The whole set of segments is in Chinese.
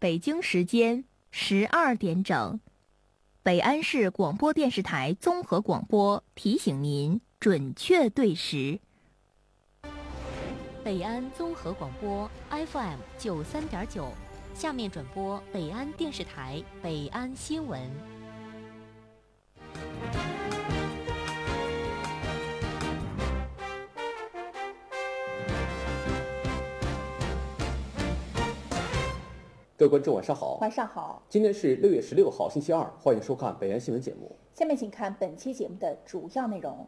北京时间12点整，北安市广播电视台综合广播提醒您准确对时。 北安综合广播 FM 93.9，下面转播北安电视台北安新闻。 各位观众晚上好。 晚上好。 今天是6月16号星期二，欢迎收看北安新闻节目。 下面请看本期节目的主要内容。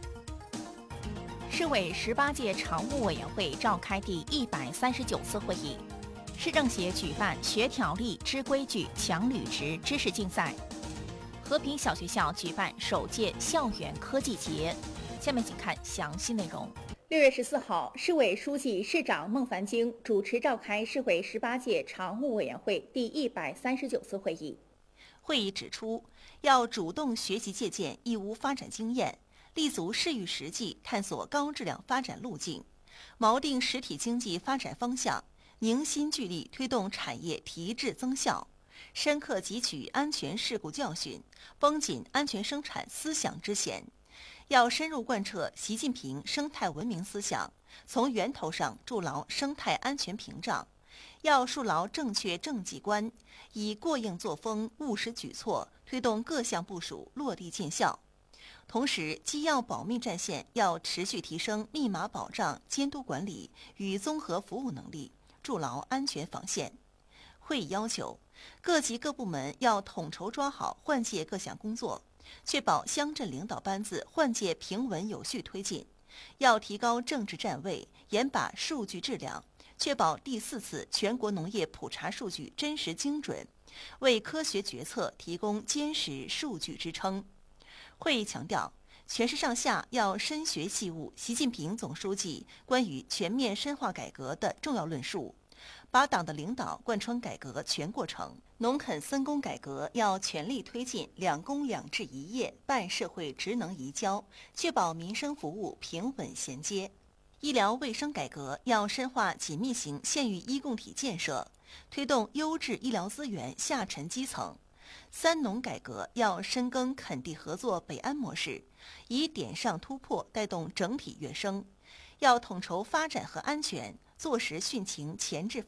市委18届常务委员会召开第139次会议，市政协举办学条例、知规矩、强履职知识竞赛，和平小学校举办首届校园科技节。下面请看详细内容。 6月14号，市委书记、市长孟凡京主持召开市委18届常务委员会第139次会议。 会议指出，要主动学习借鉴义乌发展经验，立足市域实际，探索高质量发展路径，锚定实体经济发展方向，凝心聚力推动产业提质增效，深刻汲取安全事故教训，绷紧安全生产思想之弦。要深入贯彻习近平生态文明思想，从源头上筑牢生态安全屏障。要树牢正确政绩观，以过硬作风、务实举措推动各项部署落地见效。同时，机要保密战线要持续提升密码保障、监督管理与综合服务能力，筑牢安全防线。会议要求，各级各部门要统筹抓好换届各项工作，确保乡镇领导班子换届平稳有序推进。要提高政治站位，严把数据质量，确保第4次全国农业普查数据真实精准，为科学决策提供坚实数据支撑。会议强调，全市上下要深学细悟习近平总书记关于全面深化改革的重要论述，把党的领导贯穿改革全过程。农垦分工改革要全力推进2工2制1业办社会职能移交，确保民生服务平稳衔接。医疗卫生改革要深化紧密型县域医共体建设，推动优质医疗资源下沉基层。3农改革要深耕垦地合作北安模式，以点上突破带动整体跃升。要统筹发展和安全，做实汛情前置